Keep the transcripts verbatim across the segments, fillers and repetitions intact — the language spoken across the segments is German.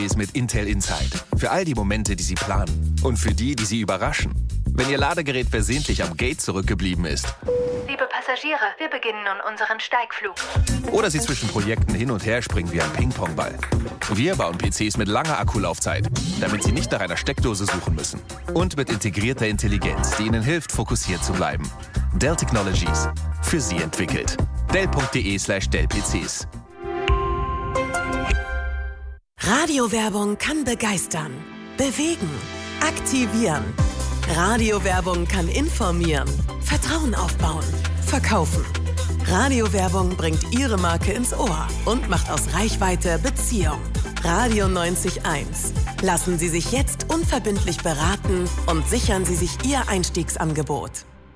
ist mit Intel Inside. Für all die Momente, die Sie planen. Und für die, die Sie überraschen. Wenn Ihr Ladegerät versehentlich am Gate zurückgeblieben ist. Liebe Passagiere, wir beginnen nun unseren Steigflug. Oder Sie zwischen Projekten hin und her springen wie ein Ping-Pong-Ball. Wir bauen P Cs mit langer Akkulaufzeit, damit Sie nicht nach einer Steckdose suchen müssen. Und mit integrierter Intelligenz, die Ihnen hilft, fokussiert zu bleiben. Dell Technologies. Für Sie entwickelt. Dell.de slash Dell-PCs. Radiowerbung kann begeistern, bewegen, aktivieren. Radiowerbung kann informieren, Vertrauen aufbauen, verkaufen. Radiowerbung bringt Ihre Marke ins Ohr und macht aus Reichweite Beziehung. Radio neunzig Komma eins. Lassen Sie sich jetzt unverbindlich beraten und sichern Sie sich Ihr Einstiegsangebot.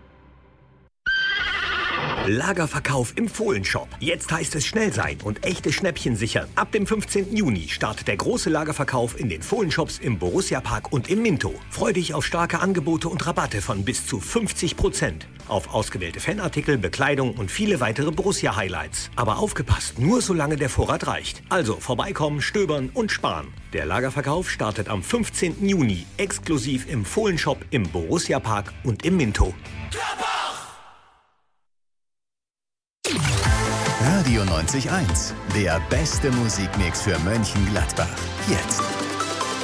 Lagerverkauf im Fohlenshop. Jetzt heißt es schnell sein und echte Schnäppchen sichern. Ab dem fünfzehnten Juni startet der große Lagerverkauf in den Fohlenshops im Borussia-Park und im Minto. Freu dich auf starke Angebote und Rabatte von bis zu fünfzig Prozent. Auf ausgewählte Fanartikel, Bekleidung und viele weitere Borussia-Highlights. Aber aufgepasst, nur solange der Vorrat reicht. Also vorbeikommen, stöbern und sparen. Der Lagerverkauf startet am fünfzehnten Juni exklusiv im Fohlenshop im Borussia-Park und im Minto. Radio neunzig Komma eins, der beste Musikmix für Mönchengladbach. Jetzt.